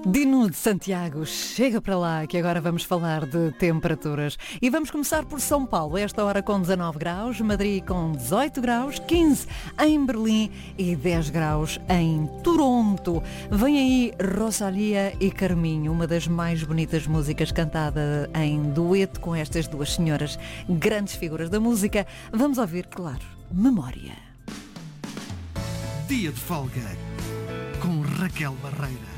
Dino de Santiago, chega para lá que agora vamos falar de temperaturas. E vamos começar por São Paulo, esta hora com 19 graus, Madrid com 18 graus, 15 em Berlim e 10 graus em Toronto. Vem aí Rosalía e Carminho, uma das mais bonitas músicas cantada em dueto com estas duas senhoras, grandes figuras da música. Vamos ouvir, claro, Memória. Dia de folga com Raquel Barreira.